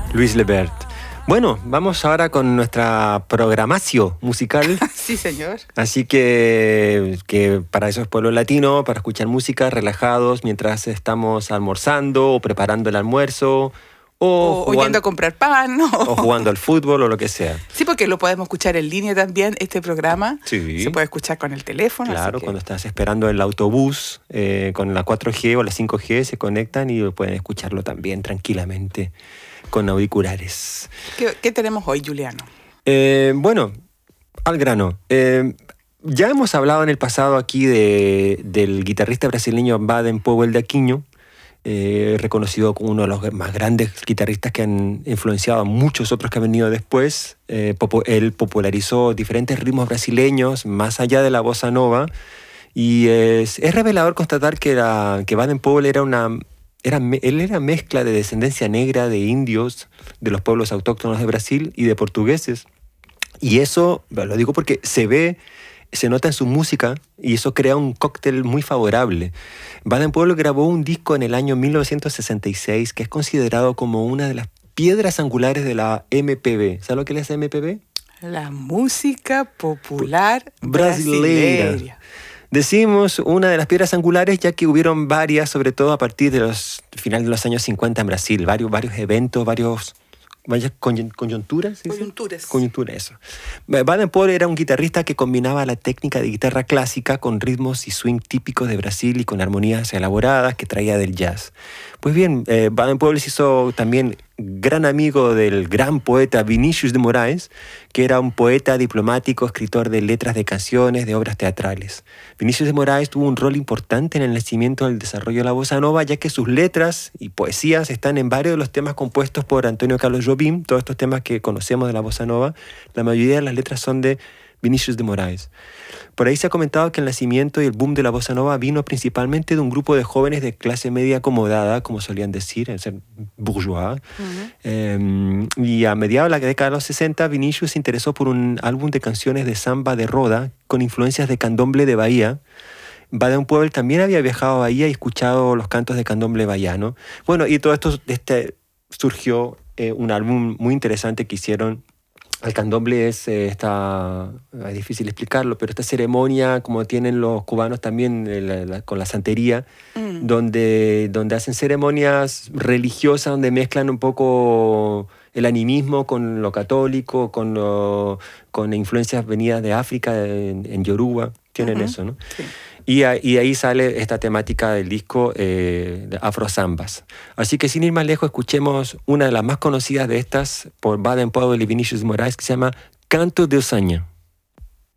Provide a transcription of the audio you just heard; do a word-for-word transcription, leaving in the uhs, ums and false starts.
Luis Lebert. Bueno, vamos ahora con nuestra programación musical. Sí, señor. Así que, que para eso es Pueblo Latino, para escuchar música relajados mientras estamos almorzando o preparando el almuerzo. O, o yendo a comprar pan, ¿no? O jugando al fútbol o lo que sea. Sí, porque lo podemos escuchar en línea también, este programa. Sí. Se puede escuchar con el teléfono. Claro, así que... cuando estás esperando el autobús eh, con la cuatro G o la cinco G se conectan y pueden escucharlo también tranquilamente con auriculares. ¿Qué, qué tenemos hoy, Juliano? Eh, bueno, al grano. Eh, ya hemos hablado en el pasado aquí de, del guitarrista brasileño Baden Powell de Aquino, eh, reconocido como uno de los más grandes guitarristas que han influenciado a muchos otros que han venido después. Eh, popo, él popularizó diferentes ritmos brasileños más allá de la bossa nova y es, es revelador constatar que, la, que Baden Powell era una... Era, él era mezcla de descendencia negra de indios, de los pueblos autóctonos de Brasil y de portugueses. Y eso, lo digo porque se ve, se nota en su música y eso crea un cóctel muy favorable. Baden Powell grabó un disco en el año mil novecientos sesenta y seis que es considerado como una de las piedras angulares de la M P B. ¿Sabes lo que es la M P B? La música popular brasileira. brasileira. Decimos una de las piedras angulares ya que hubieron varias, sobre todo a partir de los final de los años cincuenta en Brasil, varios, varios eventos, varios, varias coyunturas. ¿Sí? Coyunturas. Coyunturas, eso. Baden Powell era un guitarrista que combinaba la técnica de guitarra clásica con ritmos y swing típicos de Brasil y con armonías elaboradas que traía del jazz. Pues bien, eh, Baden Powell se hizo también gran amigo del gran poeta Vinícius de Moraes, que era un poeta diplomático, escritor de letras de canciones, de obras teatrales. Vinícius de Moraes tuvo un rol importante en el nacimiento del desarrollo de la bossa nova, ya que sus letras y poesías están en varios de los temas compuestos por Antonio Carlos Jobim, todos estos temas que conocemos de la bossa nova, la mayoría de las letras son de Vinícius de Moraes. Por ahí se ha comentado que el nacimiento y el boom de la bossa nova vino principalmente de un grupo de jóvenes de clase media acomodada, como solían decir, es decir, bourgeois. Uh-huh. eh, y a mediados de la década de los sesenta, Vinícius se interesó por un álbum de canciones de samba de roda con influencias de candomblé de Bahía. Baden Powell también había viajado a Bahía y escuchado los cantos de candomblé bahiano. Bueno, y todo esto este, surgió eh, un álbum muy interesante que hicieron. El candomblé es eh, esta, es difícil explicarlo, pero esta ceremonia como tienen los cubanos también eh, la, la, con la santería, mm. donde, donde hacen ceremonias religiosas, donde mezclan un poco el animismo con lo católico, con, lo, con influencias venidas de África, en, en Yoruba, tienen uh-huh. eso, ¿no? Sí. Y, y ahí sale esta temática del disco eh, de Afro Zambas. Así que sin ir más lejos, escuchemos una de las más conocidas de estas por Baden Powell y Vinícius de Moraes que se llama Canto de Osaña.